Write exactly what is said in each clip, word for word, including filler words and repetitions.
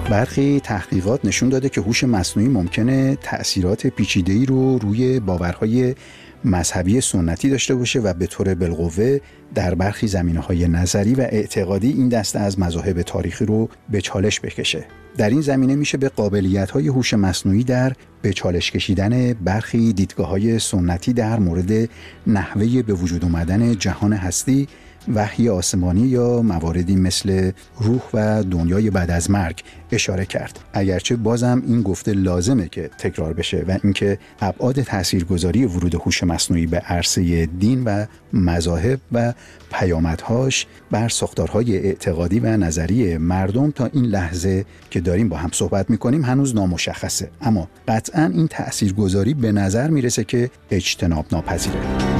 برخی تحقیقات نشون داده که هوش مصنوعی ممکنه تأثیرات پیچیده‌ای رو روی باورهای مذهبی سنتی داشته باشه و به طور بالقوه در برخی زمینه‌های نظری و اعتقادی این دسته از مذاهب تاریخی رو به چالش بکشه. در این زمینه میشه به قابلیت‌های هوش مصنوعی در به چالش کشیدن برخی دیدگاه‌های سنتی در مورد نحوه به وجود آمدن جهان هستی، وحی آسمانی یا مواردی مثل روح و دنیای بعد از مرگ اشاره کرد. اگرچه بازم این گفته لازمه که تکرار بشه و اینکه ابعاد تاثیرگذاری ورود هوش مصنوعی به عرصه دین و مذاهب و پیامدهاش بر ساختارهای اعتقادی و نظری مردم تا این لحظه که داریم با هم صحبت می‌کنیم هنوز نامشخصه، اما قطعاً این تاثیرگذاری به نظر میرسه که اجتناب ناپذیره.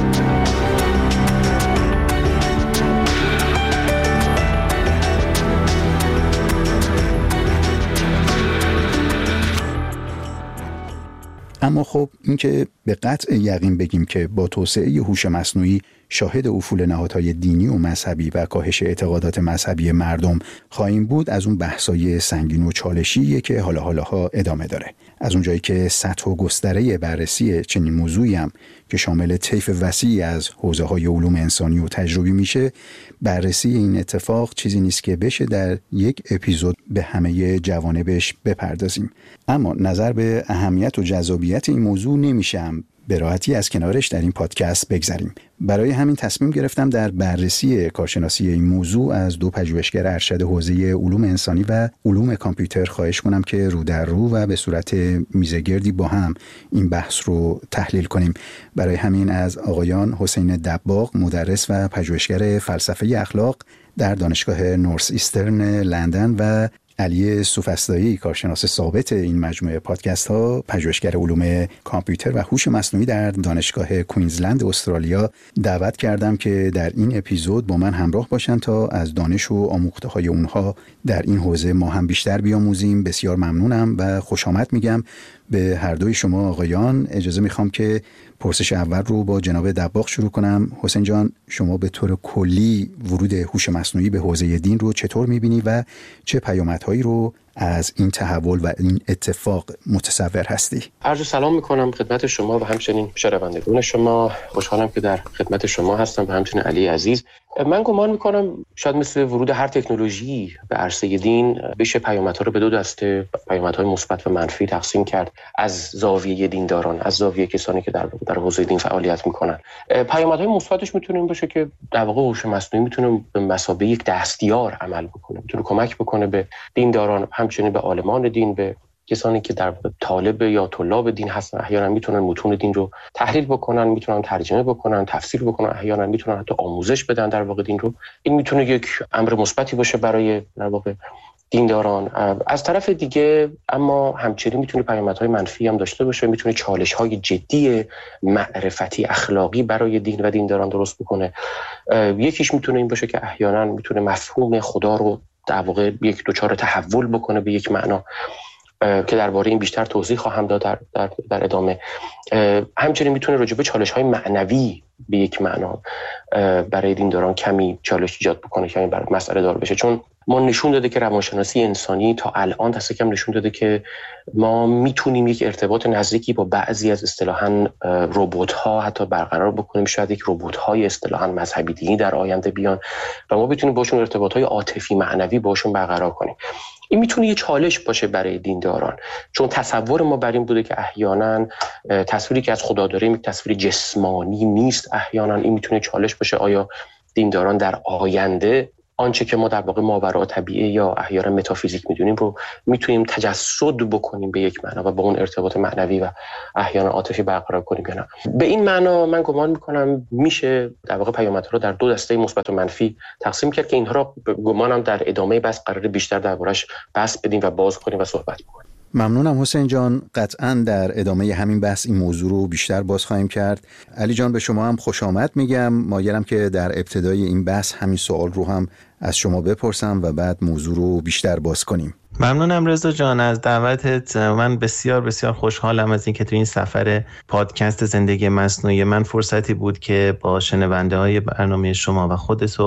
اما خب این که به قطع یقین بگیم که با توسعه هوش مصنوعی شاهد افول نهادهای دینی و مذهبی و کاهش اعتقادات مذهبی مردم خواهیم بود، از اون بحثای سنگین و چالشیه که حالا حالاها ادامه داره. از اونجایی که سطح و گستره بررسی چنین موضوعی هم که شامل طیف وسیعی از حوزه‌های علوم انسانی و تجربی میشه، بررسی این اتفاق چیزی نیست که بشه در یک اپیزود به همه جوانبش بپردازیم. اما نظر به اهمیت و جذابیت این موضوع نمیشه به راحتی از کنارش در این پادکست بگذریم. برای همین تصمیم گرفتم در بررسی کارشناسی این موضوع از دو پژوهشگر ارشد حوزه علوم انسانی و علوم کامپیوتر خواهش کنم که رو در رو و به صورت میزگردی با هم این بحث رو تحلیل کنیم. برای همین از آقایان حسین دباغ، مدرس و پژوهشگر فلسفه اخلاق در دانشگاه نورث ایسترن لندن و علی سوفسطایی، کارشناس ثابت این مجموعه پادکست ها، پژوهشگر علوم کامپیوتر و هوش مصنوعی در دانشگاه کوینزلند استرالیا، دعوت کردم که در این اپیزود با من همراه باشن تا از دانش و آموخته های اونها در این حوزه ما هم بیشتر بیاموزیم. بسیار ممنونم و خوش آمد میگم به هر دوی شما آقایان. اجازه میخوام که پرسش اول رو با جناب دباغ شروع کنم. حسین جان، شما به طور کلی ورود هوش مصنوعی به حوزه دین رو چطور میبینی و چه پیامدهایی رو از این تحول و این اتفاق متصور هستی؟ عرض سلام میکنم خدمت شما و همچنین شنوندگان شما. خوشحالم که در خدمت شما هستم و همچنین علی عزیز. من گمان میکنم شاید مثل ورود هر تکنولوژی به عرصه دین بشه پیامدها رو به دو دسته، پیامدهای مثبت و منفی تقسیم کرد از زاویه دینداران، از زاویه کسانی که در در حوزه دین فعالیت میکنن. پیامدهای مثبتش میتونه این باشه که در واقع هوش مصنوعی میتونه به مثابه یک دستیار عمل بکنه، میتونه کمک بکنه به دینداران، همچنین به عالمان دین، به کسانی که در طالب یا طلاب دین هستن. احیانا میتونن متون دین رو تحلیل بکنن، میتونن ترجمه بکنن، تفسیر بکنن، احیانا میتونن حتی آموزش بدن در واقع دین رو. این میتونه یک امر مثبتی باشه برای در واقع دینداران. از طرف دیگه اما همچنین میتونه پیامدهای منفی هم داشته باشه، میتونه چالش‌های جدی معرفتی اخلاقی برای دین و دینداران درست بکنه. یکیش میتونه این باشه که احیانا میتونه مفهوم خدا رو در واقع یک دوچار تحول بکنه به یک معنا که درباره این بیشتر توضیح خواهم داد در, در, در ادامه. همچنین میتونه راجع به چالش‌های معنوی به یک معنا برای دینداران کمی چالش ایجاد بکنه که این برای مسئله دار بشه، چون ما نشون داده که روانشناسی انسانی تا الان دست کم نشون داده که ما میتونیم یک ارتباط نزدیکی با بعضی از اصطلاحاً ربات‌ها حتی برقرار بکنیم. شاید یک ربات‌های اصطلاحاً مذهبی دینی در آینده بیان و ما بتونیم باشون ارتباط‌های عاطفی معنوی باشون برقرار کنیم. این میتونه یه چالش باشه برای دینداران، چون تصور ما بر این بوده که احیانا تصویری که از خدا داریم یک تصویر جسمانی نیست. احیانا این میتونه چالش باشه، آیا دینداران در آینده آنچه که ما در واقع ماوراء طبیعه یا احیانا متافیزیک میدونیم رو میتونیم تجسد بکنیم به یک معنا و با اون ارتباط معنوی و احیانا عاطفی برقرار کنیم یا نه. به این معنا من گمان میکنم میشه در واقع پیامدها رو در دو دسته مثبت و منفی تقسیم کرد که اینها رو گمانم در ادامه بحث قراره بیشتر دربارش بحث بدیم و باز کنیم و صحبت کنیم. ممنونم حسین جان. قطعاً در ادامه همین بحث این موضوع رو بیشتر باز خواهیم کرد. علی جان، به شما هم خوش آمد میگم. مایلم که در ابتدای این بحث همین سوال رو هم از شما بپرسم و بعد موضوع رو بیشتر باز کنیم. ممنونم رضا جان از دعوتت. من بسیار بسیار خوشحالم از اینکه تو این سفر پادکست زندگی مصنوعی من فرصتی بود که با شنونده های برنامه شما و خودت و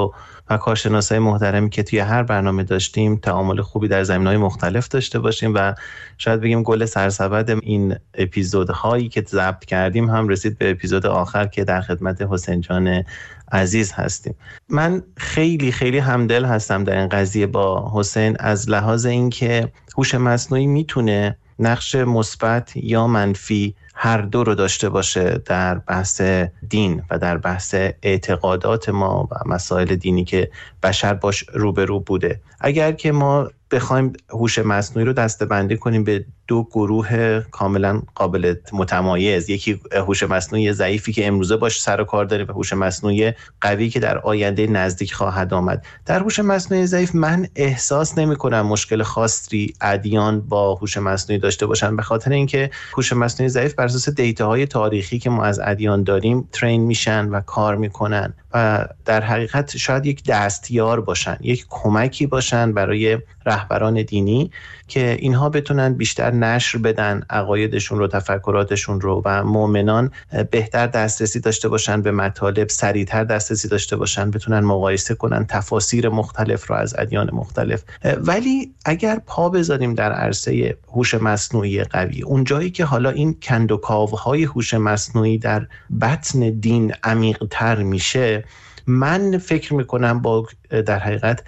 و کارشناسای محترمی که توی هر برنامه داشتیم تعامل خوبی در زمینه‌های مختلف داشته باشیم و شاید بگیم گل سرسبد این اپیزودهایی که ضبط کردیم هم رسید به اپیزود آخر که در خدمت حسین جان عزیز هستیم. من خیلی خیلی همدل هستم در این قضیه با حسین از لحاظ اینکه هوش مصنوعی میتونه نقش مثبت یا منفی هر دو رو داشته باشه در بحث دین و در بحث اعتقادات ما و مسائل دینی که بشر باش روبرو بوده. اگر که ما بخوایم هوش مصنوعی رو دسته‌بندی کنیم به دو گروه کاملا قابل متمایز، یکی هوش مصنوعی ضعیفی که امروزه باش سر و کار داریم و هوش مصنوعی قوی که در آینده نزدیک خواهد آمد. در هوش مصنوعی ضعیف من احساس نمی‌کنم مشکل خاصی ادیان با هوش مصنوعی داشته باشن، به خاطر اینکه هوش مصنوعی ضعیف بر اساس دیتاهای تاریخی که ما از ادیان داریم ترین میشن و کار میکنن و در حقیقت شاید یک دستیار باشن، یک کمکی باشن برای رهبران دینی که اینها بتونن بیشتر نشر بدن عقایدشون رو، تفکراتشون رو و مؤمنان بهتر دسترسی داشته باشن به مطالب، سریعتر دسترسی داشته باشن، بتونن مقایسه کنن تفاسیر مختلف رو از ادیان مختلف. ولی اگر پا بذاریم در عرصه هوش مصنوعی قوی، اون جایی که حالا این کندوکاوهای هوش مصنوعی در بطن دین عمیق‌تر میشه، من فکر میکنم با در حقیقت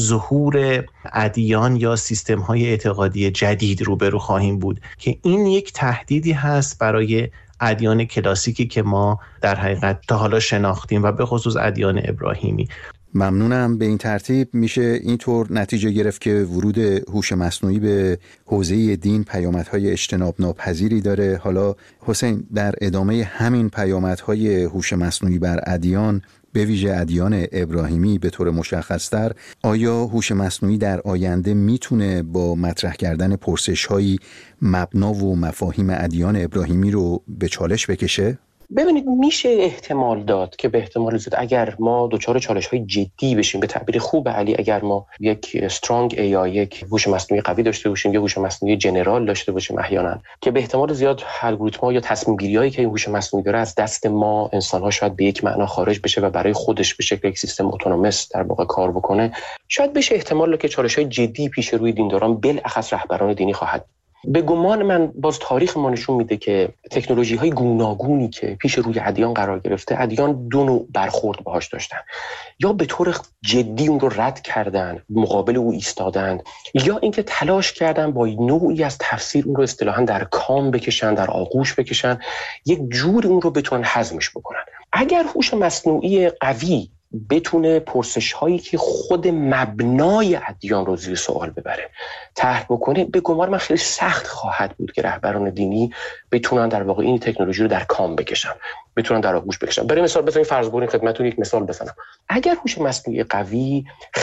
ظهور ادیان یا سیستم‌های اعتقادی جدید روبرو خواهیم بود که این یک تهدیدی هست برای ادیان کلاسیکی که ما در حقیقت تا حالا شناختیم و به خصوص ادیان ابراهیمی. ممنونم. به این ترتیب میشه اینطور نتیجه گرفت که ورود هوش مصنوعی به حوزه دین پیامدهای اجتناب ناپذیری داره. حالا حسین، در ادامه همین پیامدهای هوش مصنوعی بر ادیان، به ویژه ادیان ابراهیمی به طور مشخص‌تر، آیا هوش مصنوعی در آینده میتونه با مطرح کردن پرسش‌هایی مبنا و مفاهیم ادیان ابراهیمی رو به چالش بکشه؟ ببینید، میشه احتمال داد که به احتمال زیاد اگر ما دچار چالش‌های جدی بشیم، به تعبیر خوب علی، اگر ما یک استرانگ ای آی، یک هوش مصنوعی قوی داشته باشیم یا هوش مصنوعی جنرال داشته باشیم احیانا، که به احتمال زیاد الگوریتم‌ها یا تصمیم گیری‌هایی که این هوش مصنوعی داره از دست ما انسان‌ها شاید به یک معنا خارج بشه و برای خودش به شکل یک سیستم اتونومس در واقع کار بکنه، شاید بشه احتمال داد که چالش‌های جدی پیش روی دینداران بالاخص رهبران دینی خواهد. به گمان من باز تاریخ ما نشون میده که تکنولوژی‌های گوناگونی که پیش روی ادیان قرار گرفته، ادیان دو نوع برخورد باهاش داشتن، یا به طور جدی اون رو رد کردن، مقابل او ایستادن، یا اینکه تلاش کردن با نوعی از تفسیر اون رو اصطلاحاً در کام بکشن، در آغوش بکشن، یک جوری اون رو بتونن هضمش بکنن. اگر هوش مصنوعی قوی بتونه پرسش هایی که خود مبنای ادیان رو زیر سوال ببره طرح بکنه، به گمان من خیلی سخت خواهد بود که رهبران دینی بتونن در واقع این تکنولوژی رو در کام بکشن، بتونن در آغوش بکشن. برای مثال بزنید فرض کنید خدمتتون یک مثال بزنم. اگر هوش مصنوعی قوی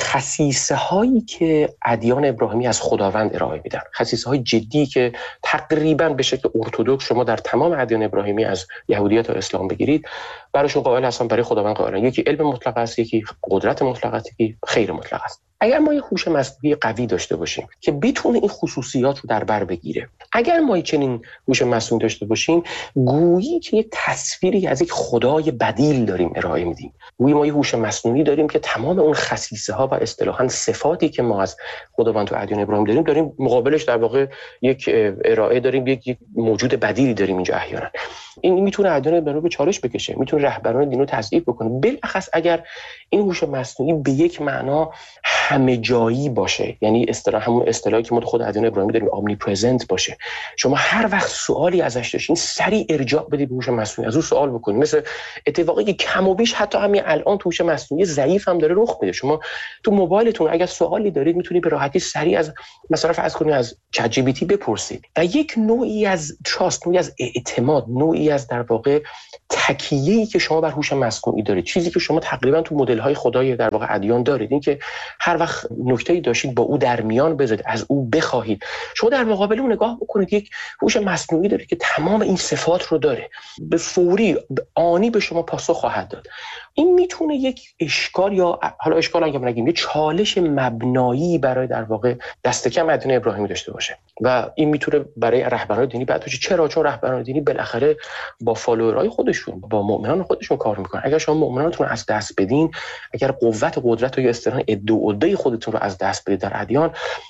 خصیصه هایی که ادیان ابراهیمی از خداوند ارائه میدن، خصیصه های جدی که تقریبا به شکل ارتدوکس شما در تمام ادیان ابراهیمی از یهودیت تا اسلام بگیرید براشون قائل هستن، برای خداوند قائلن، یکی علم مطلق است، یکی قدرت مطلق است، یکی خیر مطلق است. اگر ما یک هوش مصنوعی قوی داشته باشیم که بتونه این خصوصیات رو در بر بگیره، اگر ما چنین هوش مصنوعی داشته باشیم، گویی که یک تصویری از یک خدای بدیل داریم ارائه میدیم. گویی ما یک هوش مصنوعی داریم که تمام اون خصیصه ها و اصطلاحاً صفاتی که ما از خداوند تو ادیان ابراهیم داریم داریم مقابلش در واقع یک ارائه داریم، یک موجود بدیلی داریم اینجا احیانا. این میتونه ادیان ابراهیم به چالش بکشه، میتونه رهبران دین رو تضعیف بکنه، بالاخص اگر این هوش مصنوعی به یک معنا همه جایی باشه، یعنی اصطلاح همون اصطلاحی که ما خود ادیان ابراهیمی داریم آمنی پرزنت باشه. شما هر وقت سوالی ازش داشتین سریع ارجاع بدید به هوش مصنوعی، از اون سوال بکنید. مثل اتفاقی که کم و بیش حتی همین الان تو هوش مصنوعی ضعیف هم داره رخ میده. شما تو موبایلتون اگر سوالی دارید میتونید به راحتی سریع از مثلا فرض کنید از چت جی پی تی بپرسید و یک نوعی از تراست، نوعی از اعتماد، نوعی از در واقع تکیه‌ای که شما بر هوش مصنوعی دارید، چیزی که شما تقریبا تو مدل‌های خدای در واقع ادیان دارید، این که هر وقت نکته‌ای داشتید با او در میان بذارید، از او بخواهید. شما در مقابل اون نگاه بکنید، یک هوش مصنوعی داره که تمام این صفات رو داره، به فوری به آنی به شما پاسخ خواهد داد. این میتونه یک اشکال یا حالا اشکال اگه نگیم یه چالش مبنایی برای در واقع دست کم ادیان ابراهیمی داشته باشه و این میتونه برای رهبران دینی بعد توش چرا چون رهبران دینی بالاخره با فالوورای خودشون با مؤمنان خودشون کار میکنن. اگر شما مؤمنانتون رو از دست بدین، اگر قوت و قدرت و یا اصطلاحاً ادعا و عده خودتون رو از دست بدید در ادیان،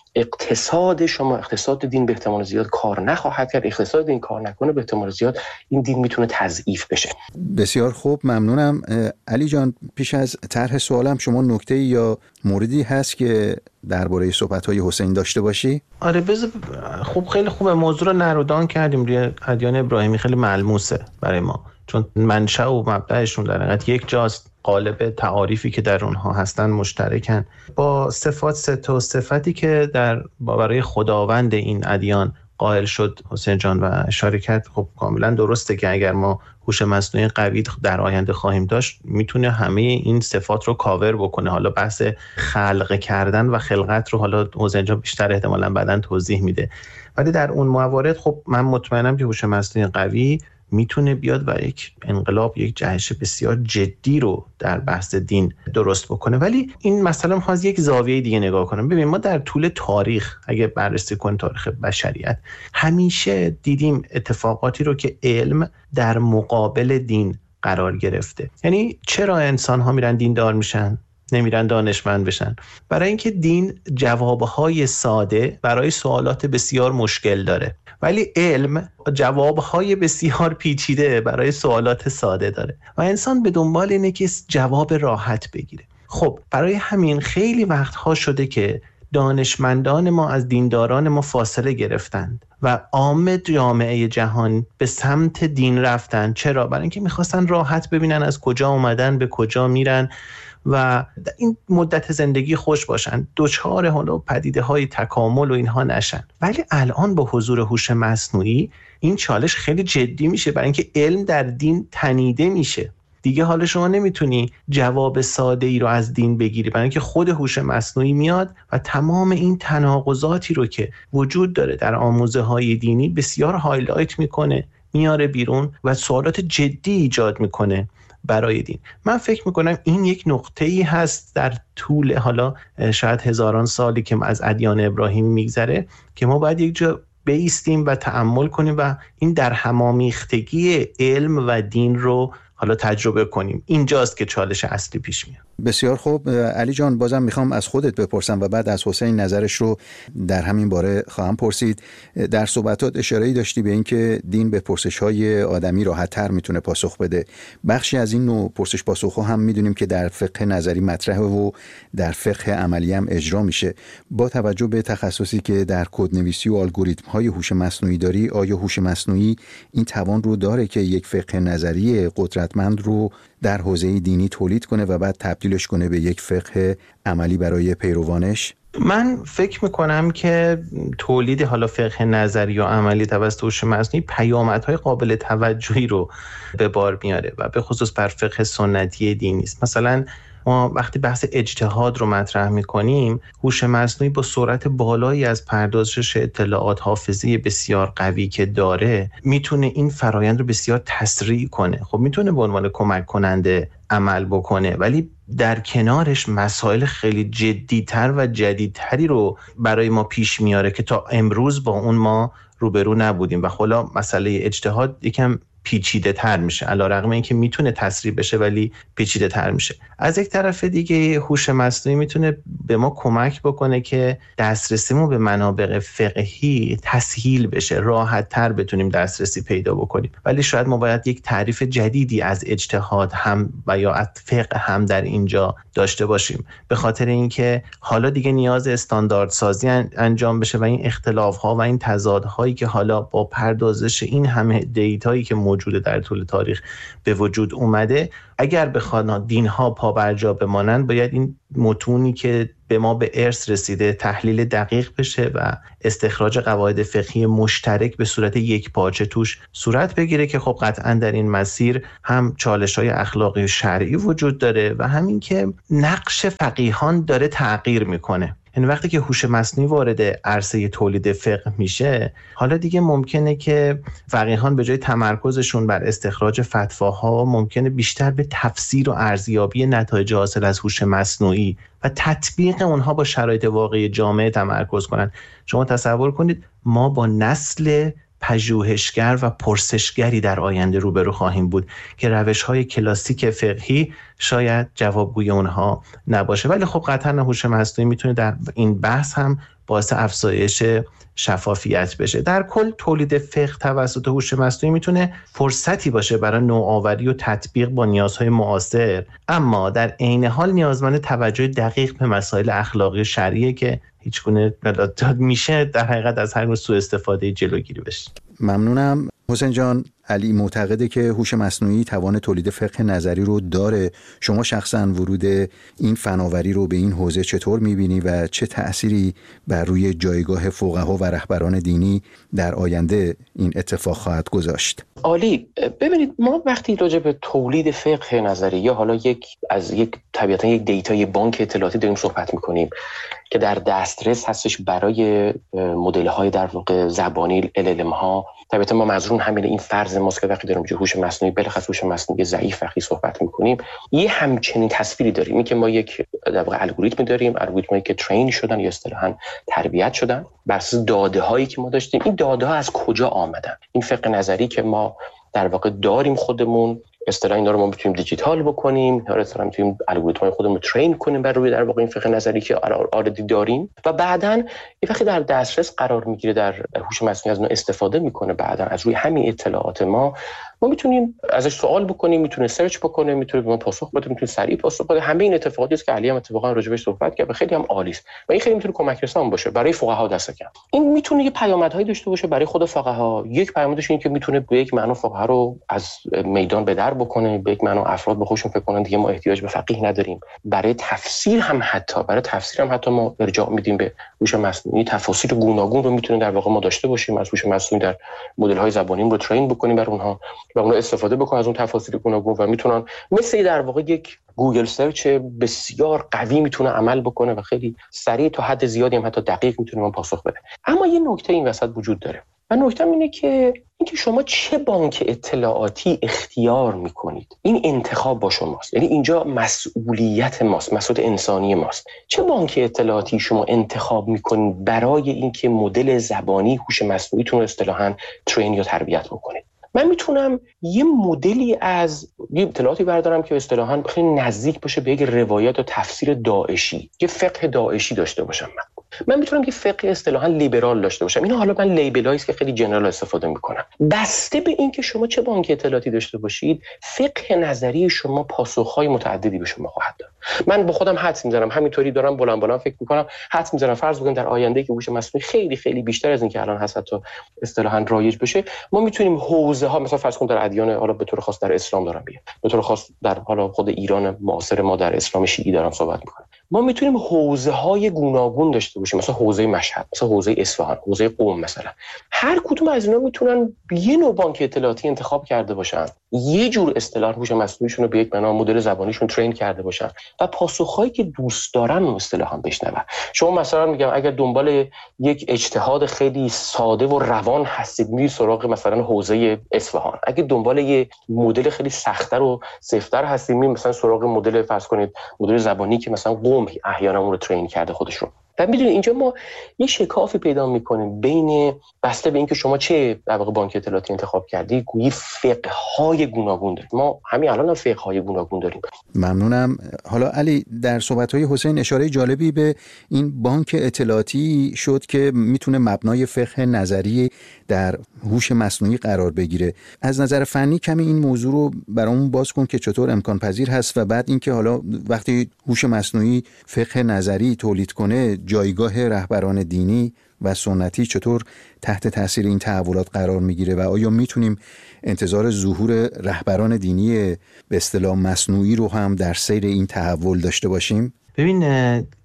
اقتصاد شما اقتصاد دین به احتمال زیاد کار نخواهد کرد. اقتصاد دین کار نکنه به احتمال زیاد این دین میتونه تضعیف بشه. بسیار خوب، ممنونم. علی جان، پیش از طرح سوالم شما نکته یا موردی هست که درباره صحبت‌های حسین داشته باشی؟ آره بذار خوب خیلی خوبه، موضوع رو نرودان کردیم روی ادیان ابراهیمی، خیلی ملموسه برای ما چون منشأ و مبدأشون در حقیقت یک جاست، قالب تعاریفی که در اونها هستن مشترکن. با صفات سه صفتی که در برای خداوند این ادیان قائل شد حسین جان و اشاره کرد، خب کاملا درسته که اگر ما هوش مصنوعی قوی در آینده خواهیم داشت میتونه همه این صفات رو کاور بکنه. حالا بحث خلق کردن و خلقت رو حالا حسین جان بیشتر احتمالاً بعداً توضیح میده، ولی در اون موارد خب من مطمئنم که هوش مصنوعی قوی میتونه بیاد و یک انقلاب، یک جهش بسیار جدی رو در بحث دین درست بکنه. ولی این مسئله میخواد یک زاویه دیگه نگاه کنم. ببین ما در طول تاریخ اگه بررسی کنیم تاریخ بشریت، همیشه دیدیم اتفاقاتی رو که علم در مقابل دین قرار گرفته. یعنی چرا انسان ها میرن دیندار میشن، نمیرن دانشمند بشن؟ برای اینکه دین جوابهای ساده برای سوالات بسیار مشکل داره، ولی علم جوابهای بسیار پیچیده برای سوالات ساده داره و انسان به دنبال اینه که جواب راحت بگیره. خب برای همین خیلی وقتها شده که دانشمندان ما از دینداران ما فاصله گرفتند و عامه جامعه جهان به سمت دین رفتن. چرا؟ برای اینکه میخواستن راحت ببینن از کجا اومدن به کجا میرن و این مدت زندگی خوش باشن، دوچار حالا پدیده های تکامل و اینها نشن. ولی الان با حضور هوش مصنوعی این چالش خیلی جدی میشه، برای اینکه علم در دین تنیده میشه. دیگه حالا شما نمیتونی جواب ساده ای رو از دین بگیری، برای اینکه خود هوش مصنوعی میاد و تمام این تناقضاتی رو که وجود داره در آموزه های دینی بسیار هایلایت میکنه، میاره بیرون و سوالات جدی ایجاد میکنه برای دین. من فکر میکنم این یک نقطه‌ای هست در طول حالا شاید هزاران سالی که از ادیان ابراهیمی میگذره که ما باید یک جا بایستیم و تأمل کنیم و این در همامیختگی علم و دین رو حالا تجربه کنیم. اینجاست که چالش اصلی پیش میاد. بسیار خوب علی جان، بازم میخوام از خودت بپرسم و بعد از حسین نظرش رو در همین باره خواهم پرسید. در صحبتات اشاره‌ای داشتی به این که دین به پرسش‌های آدمی راحت‌تر میتونه پاسخ بده. بخشی از این نوع پرسش پاسخ‌ها هم میدونیم که در فقه نظری مطرحه و در فقه عملی هم اجرا میشه. با توجه به تخصصی که در کدنویسی و الگوریتم‌های هوش مصنوعی داری، آیا هوش مصنوعی این توان رو داره که یک فقه نظری قدرتمند رو در حوزه دینی تولید کنه و بعد تبدیلش کنه به یک فقه عملی برای پیروانش؟ من فکر میکنم که تولید حالا فقه نظری و عملی توسط هوش مصنوعی پیامدهای قابل توجهی رو به بار میاره و به خصوص بر فقه سنتی دینی است. مثلا ما وقتی بحث اجتهاد رو مطرح میکنیم، هوش مصنوعی با سرعت بالایی از پردازش اطلاعات حافظه بسیار قوی که داره میتونه این فرایند رو بسیار تسریع کنه. خب میتونه به عنوان کمک کننده عمل بکنه، ولی در کنارش مسائل خیلی جدی‌تر و جدیدتری رو برای ما پیش میاره که تا امروز با اون ما روبرو نبودیم و خلا مسئله اجتهاد یکم پیچیده تر میشه، علیرغم اینکه میتونه تسریع بشه ولی پیچیده تر میشه. از یک طرف دیگه هوش مصنوعی میتونه به ما کمک بکنه که دسترسیمون به منابع فقهی تسهیل بشه، راحت تر بتونیم دسترسی پیدا بکنیم. ولی شاید ما باید یک تعریف جدیدی از اجتهاد هم و یا از فقه هم در اینجا داشته باشیم، به خاطر اینکه حالا دیگه نیاز استانداردسازی انجام بشه و این اختلاف‌ها و این تضادهایی که حالا با پردازش این همه دیتایی که موجوده در طول تاریخ به وجود اومده، اگر بخوان دین‌ها پابرجا بمانند باید این متونی که به ما به ارث رسیده تحلیل دقیق بشه و استخراج قواعد فقهی مشترک به صورت یک پارچه توش صورت بگیره که خب قطعا در این مسیر هم چالش‌های اخلاقی و شرعی وجود داره و همین که نقش فقیهان داره تغییر میکنه. یعنی وقتی که هوش مصنوعی وارد عرصه تولید فقه میشه، حالا دیگه ممکنه که فقیهان به جای تمرکزشون بر استخراج فتواها ممکنه بیشتر به تفسیر و ارزیابی نتایج حاصل از هوش مصنوعی و تطبیق اونها با شرایط واقعی جامعه تمرکز کنن. شما تصور کنید ما با نسل پژوهشگر و پرسشگری در آینده روبرو خواهیم بود که روش‌های کلاسیک فقهی شاید جوابگوی اونها نباشه. ولی خب قطعاً هوش مصنوعی میتونه در این بحث هم باعث افزایش شفافیت بشه. در کل تولید فقه توسط هوش مصنوعی میتونه فرصتی باشه برای نوآوری و تطبیق با نیازهای معاصر، اما در عین حال نیازمند توجه دقیق به مسائل اخلاقی و شرعیه که هیچگونه میشه در حقیقت از هر نوع سوء استفاده جلوگیری بشه. ممنونم. حسین جان، علی معتقده که هوش مصنوعی توان تولید فقه نظری رو داره. شما شخصا ورود این فناوری رو به این حوزه چطور میبینی و چه تأثیری بر روی جایگاه فقها و رهبران دینی در آینده این اتفاق خواهد گذاشت؟ عالی. ببینید، ما وقتی راجع به تولید فقه نظری یا حالا یک از یک طبیعتا یک دیتای بانک اطلاعاتی داریم صحبت میکنیم که در دسترس هستش برای مدل‌های در واقع زبانی ال ال ام ها، طبیعتا ما مظنون همین این فرض ماست که وقتی داریم هوش مصنوعی بلخص هوش مصنوعی ضعیف وقتی صحبت میکنیم یه همچنین تصویری داریم، این که ما یک در واقع الگوریتم داریم، الگوریتمایی که ترین شدن یا اصطلاحاً تربیت شدن بر اساس داده‌هایی که ما داشتیم. این داده‌ها از کجا آمدن؟ این فقه نظری که ما در واقع داریم خودمون، اصطلاحاً اینا رو ما میتونیم دیجیتال بکنیم یا اصطلاحاً میتونیم الگوریتم‌های خودمون رو ترین کنیم بر روی در واقع این فقه نظری که آردی داریم و بعداً این وقتی در دسترس قرار میگیره، در هوش مصنوعی از اون استفاده میکنه، بعداً از روی همین اطلاعات ما ما میتونیم ازش سوال بکنیم، میتونه سرچ بکنه، میتونه به ما پاسخ بده، میتونه سریع پاسخ بده. همه این اتفاقاتی است که علی هم اتفاقا راجع بهش صحبت کرد و خیلی هم عالی است و این خیلی میتونه کمک رسان باشه برای فقها دست کم. این میتونه یه پیامدهایی داشته باشه برای خود فقها. یک پیامدش اینه که میتونه به یک معنا فقها رو از میدان به در بکنه، به یک معنا افراد به خودشون فکر کنن دیگه ما احتیاج به فقیه نداریم. برای تفسیر هم حتی برای تفسیر هم حتی ما ارجاع میدیم به هوش مصنوعی. تفاسیر گوناگون رو میتونه در واقع ما داشته باشیم، از هوش مصنوعی در مدل‌های زبانی رو ترین بکنیم بر اونها و اونها استفاده بکنن از اون تفاسیر گوناگون و میتونن مثل در واقع یک گوگل سرچ بسیار قوی میتونه عمل بکنه و خیلی سریع تا حد زیادی هم حتی دقیق میتونه من پاسخ بده. اما یه نکته این وسط وجود داره و نکته اینه که اینکه شما چه بانک اطلاعاتی اختیار میکنید، این انتخاب با شماست. یعنی اینجا مسئولیت ماست، مسئولیت انسانی ماست. چه بانک اطلاعاتی شما انتخاب میکنید برای اینکه مدل زبانی هوش مصنوعیتون رو اصطلاحاً ترین یا تربیت بکنید؟ من میتونم یه مدلی از یه اطلاعاتی بردارم که اصطلاحاً خیلی نزدیک باشه به یک روایت و تفسیر داعشی، یه فقه داعشی داشته باشم. من من میتونم یه فقه اصطلاحاً لیبرال داشته باشم. اینا حالا من لیبلایی است که خیلی جنرال استفاده میکنم. بسته به این که شما چه بانک اطلاعاتی داشته باشید، فقه نظری شما پاسخهای متعددی به شما خواهد داد. من با خودم حدس میزنم، همینطوری دارم بلند بلند فکر میکنم، حدس میزنم فرض بکنیم در آینده که هوش مصنوعی خیلی خیلی بیشتر از این که الان هست حتی اصطلاحاً رایج بشه، ما میتونیم حوزه ها، مثلا فرض کن در ادیان، حالا به طور خاص در اسلام دارم میگم، به طور خاص در حالا خود ایران معاصر ما در اسلام شیعی دارم صحبت میکنم، ما میتونیم حوزه های گوناگون داشته باشیم، مثلا حوزه مشهد، مثلا حوزه اصفهان، حوزه قم مثلا. هر کدوم از اینا میتونن یه نوع بانک اطلاعاتی انتخاب کرده باشن، یه جور اصطلاح هوش مصنوعیشون رو به یک معنا مدل زبانیشون ترین کرده باشن و پاسخهایی که دوست دارن اصطلاحاً بشنون. شما مثلا میگم اگر دنبال یک اجتهاد خیلی ساده و روان هستید، میرید سراغ مثلا حوزه اصفهان. اگه دنبال یه مدل خیلی سخت‌تر و سفت‌تر هستید، میرید مثلا سراغ مدل فرض کنید مدل زبانی که مثلا قم احیانا اون رو ترین کرده خودشون. و میدونید اینجا ما یه شکافی پیدا میکنیم بین بسته به اینکه شما چه در واقع بانک اطلاعاتی انتخاب کردی، گویی فقه‌های گوناگون داریم. ما همین الان هم فقه‌های گوناگون داریم. ممنونم. حالا علی، در صحبت‌های حسین اشاره جالبی به این بانک اطلاعاتی شد که میتونه مبنای فقه نظری در هوش مصنوعی قرار بگیره. از نظر فنی کمی این موضوع رو برامون باز کن که چطور امکان پذیر هست و بعد اینکه حالا وقتی هوش مصنوعی فقه نظری تولید کنه، جایگاه رهبران دینی و سنتی چطور تحت تاثیر این تحولات قرار میگیره و آیا میتونیم انتظار ظهور رهبران دینی به اصطلاح مصنوعی رو هم در سیر این تحول داشته باشیم؟ ببین،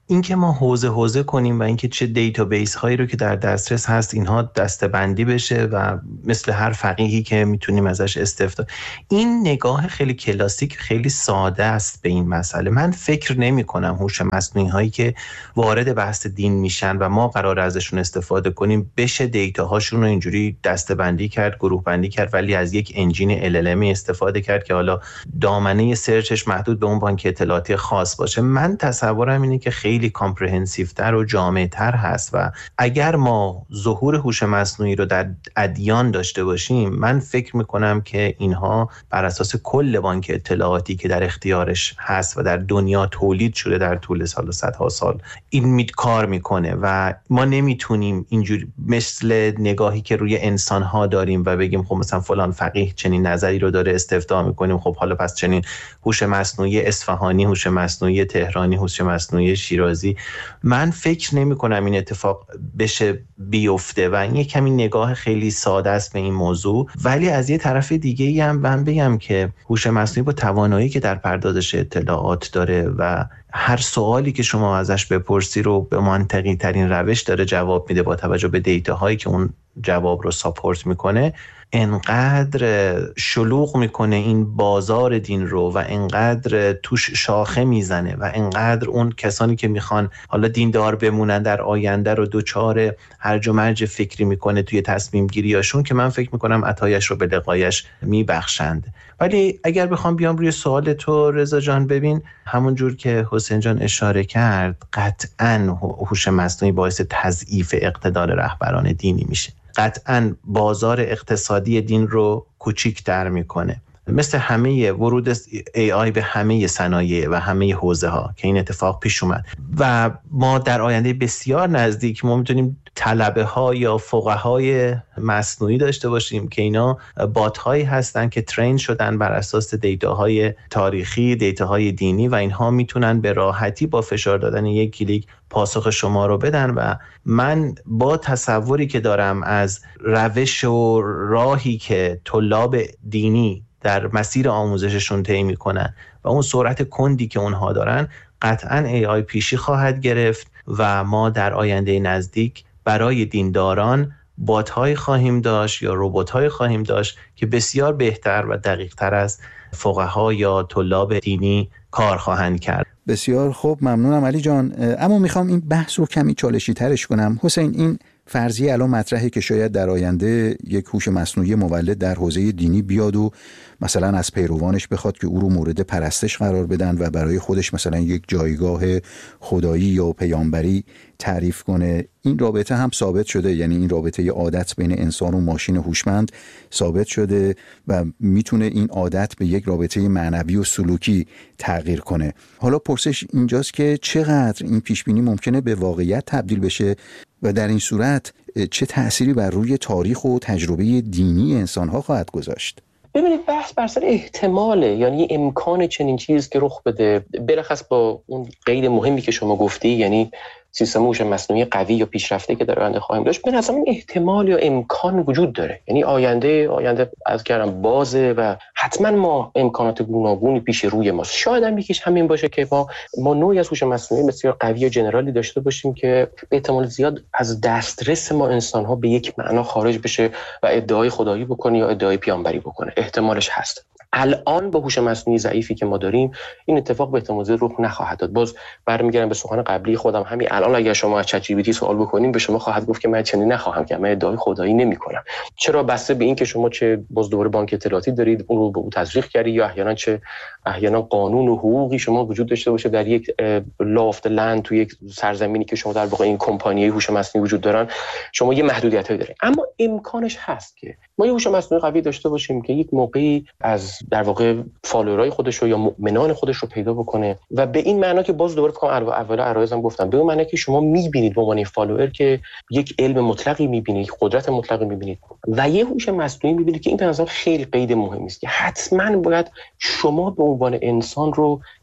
اینکه ما حوزه حوزه کنیم و اینکه چه دیتابیس هایی رو که در دسترس هست اینها دسته‌بندی بشه و مثل هر فقیهی که میتونیم ازش استفاده، این نگاه خیلی کلاسیک خیلی ساده است به این مسئله. من فکر نمی کنم هوش مصنوعی هایی که وارد بحث دین میشن و ما قرار ازشون استفاده کنیم بشه دیتاهاشون رو اینجوری دسته‌بندی کرد، گروه بندی کرد، ولی از یک انجین ال ال ام استفاده کرد که حالا دامنه سرچش محدود به اون بانک اطلاعاتی خاص باشه. من تصورم اینه که خیلی کامپرهنسیو تر و جامع تر هست و اگر ما ظهور هوش مصنوعی رو در ادیان داشته باشیم، من فکر میکنم که اینها بر اساس کل بانک اطلاعاتی که در اختیارش هست و در دنیا تولید شده در طول سال و صدها سال این مید کار میکنه و ما نمیتونیم اینجوری مثل نگاهی که روی انسانها داریم و بگیم خب مثلا فلان فقیه چنین نظری رو داره استفتاء میکنیم، خب حالا پس چنین هوش مصنوعی اصفهانی، هوش مصنوعی تهرانی، هوش مصنوعی شیرازی. من فکر نمی کنم این اتفاق بشه بیفته و این یک کمی نگاه خیلی ساده است به این موضوع. ولی از یه طرف دیگه ای هم من بگم که هوش مصنوعی با توانایی که در پردازش اطلاعات داره و هر سوالی که شما ازش بپرسی رو به منطقی ترین روش داره جواب میده با توجه به دیتاهایی که اون جواب رو ساپورت میکنه، انقدر شلوغ میکنه این بازار دین رو و انقدر توش شاخه میزنه و انقدر اون کسانی که میخوان حالا دیندار بمونن در آینده رو دوچار هرج و مرج فکری میکنه توی تصمیم گیریاشون که من فکر میکنم عطایش رو به لقایش میبخشند. ولی اگر بخوام بیام روی سوال تو رضا جان، ببین همون جور که حسین جان اشاره کرد، قطعاً هوش مصنوعی باعث تضعیف اقتدار رهبران دینی میشه، قطعاً بازار اقتصادی دین رو کوچیک‌تر میکنه، مثل همه ورود ای آی به همه صنایع و همه حوزه ها که این اتفاق پیش اومد و ما در آینده بسیار نزدیک ما میتونیم طلبه ها یا فقهای مصنوعی داشته باشیم که اینا بات هایی هستن که ترین شدن بر اساس دیتاهای تاریخی، دیتاهای دینی و اینها میتونن به راحتی با فشار دادن یک کلیک پاسخ شما رو بدن. و من با تصوری که دارم از روش و راهی که طلاب دینی در مسیر آموزششون طی میکنن و اون سرعت کندی که اونها دارن، قطعاً ای آی پیشی خواهد گرفت و ما در آینده نزدیک برای دینداران بات‌های خواهیم داشت یا ربات‌های خواهیم داشت که بسیار بهتر و دقیق‌تر از فقها یا طلاب دینی کار خواهند کرد. بسیار خوب، ممنونم علی جان. اما میخوام این بحث رو کمی چالشی ترش کنم. حسین، این فرضیه الان مطرحه که شاید در آینده یک هوش مصنوعی مولد در حوزه دینی بیاد و مثلا از پیروانش بخواد که او رو مورد پرستش قرار بدن و برای خودش مثلا یک جایگاه خدایی یا پیامبری تعریف کنه. این رابطه هم ثابت شده، یعنی این رابطه عادت بین انسان و ماشین هوشمند ثابت شده و میتونه این عادت به یک رابطه معنوی و سلوکی تغییر کنه. حالا پرسش اینجاست که چقدر این پیشبینی ممکنه به واقعیت تبدیل بشه و در این صورت چه تأثیری بر روی تاریخ و تجربه دینی انسان‌ها خواهد گذاشت؟ ببینید، بحث بر سر احتماله، یعنی امکان چنین چیز که رخ بده، بلخص با اون قید مهمی که شما گفتی، یعنی سیستم هوش مصنوعی قوی یا پیشرفته که در آینده خواهیم داشت، به نظر من احتمال یا امکان وجود داره. یعنی آینده آینده از کردم بازه و حتما ما امکانات گوناگونی پیش روی ماست. شاید هم یکیش همین باشه که ما ما نوعی از هوش مصنوعی بسیار قوی و جنرالی داشته باشیم که به احتمال زیاد از دسترس ما انسان‌ها به یک معنا خارج بشه و ادعای خدایی بکنه یا ادعای پیامبری بکنه. احتمالش هست. الان با هوش مصنوعی ضعیفی که ما داریم این اتفاق به احتمال زیاد رخ نخواهد داد. باز برمیگردم به سخن قبلی خودم، همین الان اگر شما از چت جی پی تی سوال بکنین به شما خواهد گفت که من چنین نخواهم کرد، من ادعای خدایی نمی‌کنم. چرا؟ بسته به این که شما چه باز دوباره بانک اطلاعاتی دارید، اون رو به او تزریق کردید، یا احیانا چه احیانا قانون و حقوقی شما وجود داشته باشه در یک لافت لند تو یک سرزمینی که شما در واقع این کمپانی‌های هوش مصنوعی وجود دارن، شما یه محدودیتایی دارید. اما امکانش هست که ما یه هوش مصنوعی قوی داشته باشیم که یک موقعی از در واقع فالوورای خودش رو یا مؤمنان خودش رو پیدا بکنه و به این معنا که باز دوباره فکر کنم اول عرایزم گفتم، به اون معنی که شما می‌بینید به عنوان فالوور که یک علم مطلقی می‌بینید، یک قدرت مطلقی می‌بینید و یه هوش مصنوعی می‌بینید که این به نظر خیلی قید مهمی است که حتما باید شما به عنوان انسان رو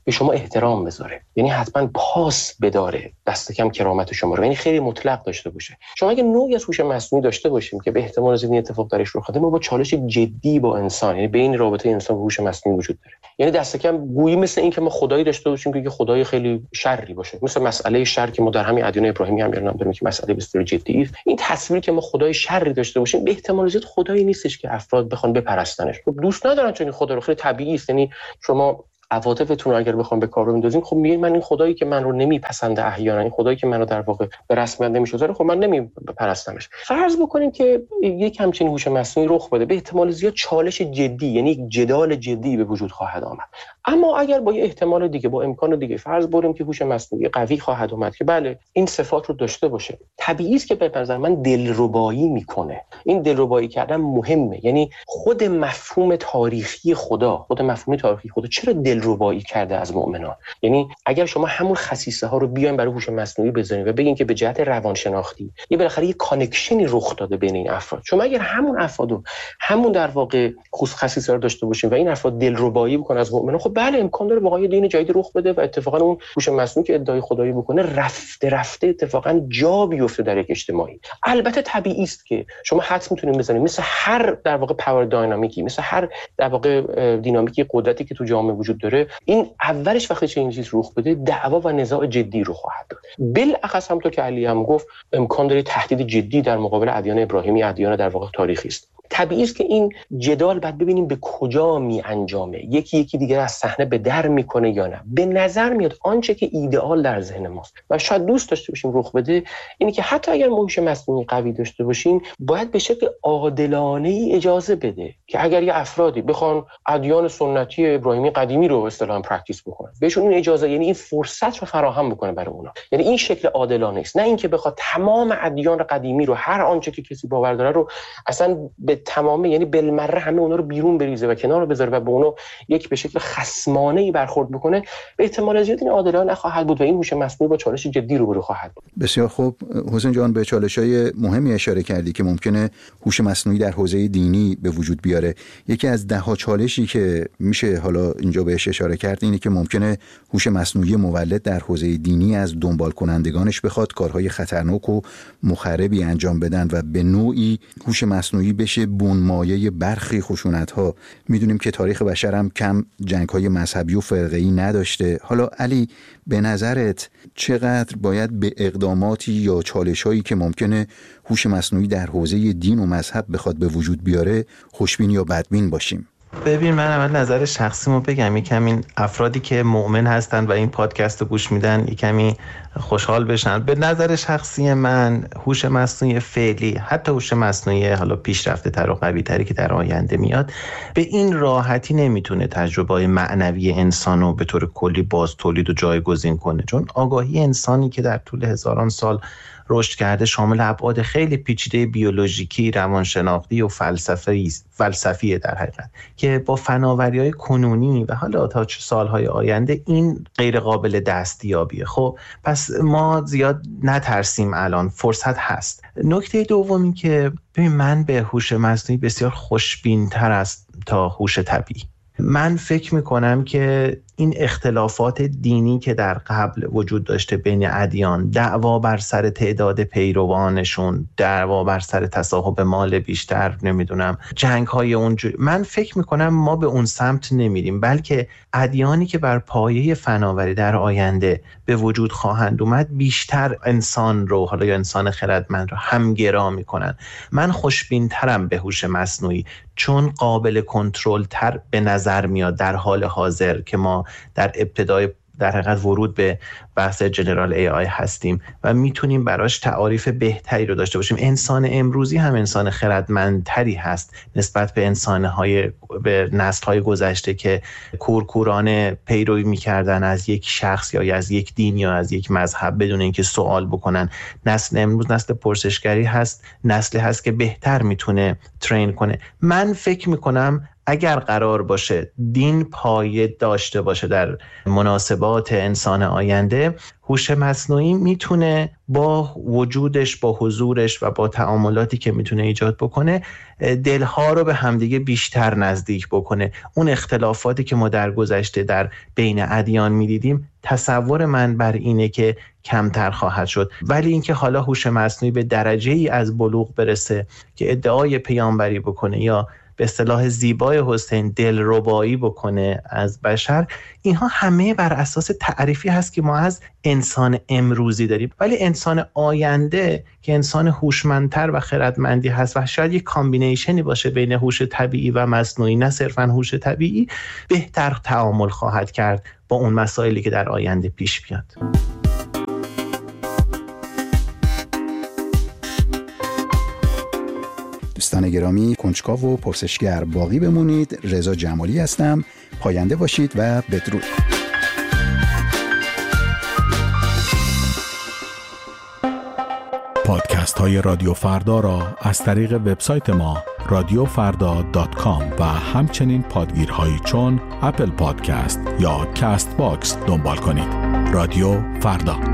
به شما احترام بذاره، یعنی حتما پاس بداره، دست کم کرامت شما رو، یعنی خیلی مطلق داشته باشه. شما اگه نوعی از هوش مصنوعی داشته باشیم که به احتمال زیاد این اتفاق درش رخ بده، ما با چالش جدی با انسان، یعنی بین رابطه انسان و هوش مصنوعی وجود داره. یعنی دست کم گویی مثل این که ما خدایی داشته باشیم که خدای خیلی شری باشه، مثل مسئله شر که ما در همین ادیان ابراهیمی هم میاریم داریم که مسئله بسیار جدی است. این تصویری که ما خدای شری داشته باشیم به احتمال زیاد خدایی نیستش که افراد بخوان بپرستنش. دوست ندارن چون این خدا رو، خیلی طبیعی است. یعنی شما عواطفتون رو اگر بخوام به کار بندازین، خب میگین من این خدایی که من رو نمیپسنده احیانا، این خدایی که من رو در واقع به رسمیت نمیشناسه، خب من نمیپرستمش. فرض بکنیم که یک همچین هوش مصنوعی رخ بده، به احتمال زیاد چالش جدی، یعنی یک جدال جدی به وجود خواهد آمد. اما اگر با یه احتمال دیگه، با امکان دیگه فرض بریم که هوش مصنوعی قوی خواهد اومد که بله این صفات رو داشته باشه، طبیعی است که به نظر من دلربایی میکنه. این دلربایی کردن مهمه، یعنی خود مفهوم تاریخی خدا، خود مفهوم تاریخی خدا چرا دلربایی کرده از مؤمنان. یعنی اگر شما همون خصیصه ها رو بیاین برای هوش مصنوعی بزنید و بگین که به جهت روانشناختی یه بالاخره یه کانکشنی رخ داده بین این افراد، شما اگر همون افرادو همون در واقع خصیصه رو داشته باشین و این افراد دلربایی بکنن از مؤمنان، خب بله امکان داره واقعا دین جدید رخ بده و اتفاقا اون هوش مصنوعی که ادعای خدایی بکنه رفته رفته اتفاقا جا بیفته در یک اجتماعی. البته طبیعی است که شما حدس میتونید بزنید مثل هر در واقع پاور داینامیکی، مثل هر در واقع دینامیکی قدرتی که تو جامعه وجود داره، این اولش وقتی چه این چیز رخ بده دعوا و نزاع جدی رو خواهد داد. بالاخص همونطور که علی هم گفت امکان داره تهدید جدی در مقابل ادیان ابراهیمی، ادیان در واقع تاریخی است. طبیعی است که این جدال بعد ببینیم به کجا می انجامه، یکی یکی دیگر از صحنه به در میکنه یا نه. به نظر میاد آنچه که ایدئال در ذهن ماست و شاید دوست داشته باشیم رخ بده اینی که حتی اگر ما هوش مصنوعی قوی داشته باشیم، باید به شکل عادلانه ای اجازه بده که اگر یه افرادی بخوان ادیان سنتی ابراهیمی قدیمی رو اصطلاحاً پرکتیس بکنن، بهشون این اجازه، یعنی این فرصت رو فراهم بکنه برای اونا. یعنی این شکل عادلانه است، نه اینکه بخواد تمام ادیان قدیمی رو، هر آنچه که کسی باور داره رو اصلا به تمام، یعنی بالمره همه اونا رو بیرون بریزه و کنار بذاره و به اونا یک به شکل خصمانه‌ای برخورد بکنه. به احتمال زیاد این عادلانه نخواهد بود و این هوش مصنوعی با چالش جدی روبرو خواهد بود. بسیار خوب حسین جان، به چالش‌های مهمی اشاره کردی که ممکنه هوش مصنوعی در حوزه دینی به وجود بیاره. یکی از ده‌ها چالشی که میشه حالا اینجا بهش اشاره کرد اینه که ممکنه هوش مصنوعی مولد در حوزه دینی از دنبال کنندگانش بخواد کارهای خطرناک و مخربی انجام بدن و به نوعی هوش مصنوعی بشه بنمایه برخی خشونت‌ها. میدونیم که تاریخ بشر هم کم جنگ‌های مذهبی و فرقه‌ای نداشته. حالا علی، به نظرت چقدر باید به اقداماتی یا چالش‌هایی که ممکنه هوش مصنوعی در حوزه دین و مذهب بخواد به وجود بیاره خوشبین یا بدبین باشیم؟ ببین، من اول نظر شخصیمو بگم، یکم این افرادی که مؤمن هستن و این پادکست رو گوش میدن یکمی خوشحال بشن. به نظر شخصی من هوش مصنوعی فعلی، حتی هوش مصنوعی حالا پیشرفته تر و قوی تری که در آینده میاد، به این راحتی نمیتونه تجربه معنوی انسانو به طور کلی باز تولید و جایگزین کنه، چون آگاهی انسانی که در طول هزاران سال رشد کرده شامل ابعاد خیلی پیچیده بیولوژیکی، روانشناختی و فلسفی فلسفیه در حقیقت که با فناوری‌های کنونی و حالا تا چه سالهای آینده این غیر قابل دستیابیه. خب پس ما زیاد نترسیم، الان فرصت هست. نکته دومی که ببین، من به هوش مصنوعی بسیار خوشبین‌تر است تا هوش طبیعی. من فکر میکنم که این اختلافات دینی که در قبل وجود داشته بین ادیان، دعوا بر سر تعداد پیروانشون، دعوا بر سر تصاحب مال بیشتر، نمیدونم جنگ های اونجوری، من فکر میکنم ما به اون سمت نمیریم، بلکه ادیانی که بر پایه فناوری در آینده به وجود خواهند اومد بیشتر انسان رو، حالا یا انسان خردمند رو همگرا میکنن. من خوشبین ترم به هوش مصنوعی چون قابل کنترل تر به نظر میاد در حال حاضر که ما در ابتدای در حقیقت ورود به بحث جنرال ای آی هستیم و میتونیم براش تعاریف بهتری رو داشته باشیم. انسان امروزی هم انسان خردمندتری هست نسبت به انسان‌های به نسل‌های گذشته که کورکورانه پیروی میکردن از یک شخص یا از یک دین یا از یک مذهب بدون اینکه سوال بکنن. نسل امروز نسل پرسشگری هست، نسلی هست که بهتر میتونه ترین کنه. من فکر میکنم اگر قرار باشه دین پایه داشته باشه در مناسبات انسان آینده، داره، هوش مصنوعی میتونه با وجودش، با حضورش و با تعاملاتی که میتونه ایجاد بکنه دلها رو به همدیگه بیشتر نزدیک بکنه. اون اختلافاتی که ما در گذشته در بین ادیان میدیدیم، تصور من بر اینه که کمتر خواهد شد. ولی اینکه حالا هوش مصنوعی به درجه ای از بلوغ برسه که ادعای پیامبری بکنه یا به اصطلاح زیبای حسین دلربایی بکنه از بشر، اینها همه بر اساس تعریفی هست که ما از انسان امروزی داریم. ولی انسان آینده که انسان هوشمندتر و خردمندی هست و شاید یک کامبینیشنی باشه بین هوش طبیعی و مصنوعی، نه صرفاً هوش طبیعی، بهتر تعامل خواهد کرد با اون مسائلی که در آینده پیش بیاد. دوستان گرامی، کنجکاو و پرسشگر باقی بمونید. رضا جمالی هستم. پاینده باشید و بدرود. پادکست های رادیو فردا را از طریق وبسایت ما رادیو فردا دات کام و همچنین پادگیرهایی چون اپل پادکست یا کاست باکس دنبال کنید. رادیو فردا.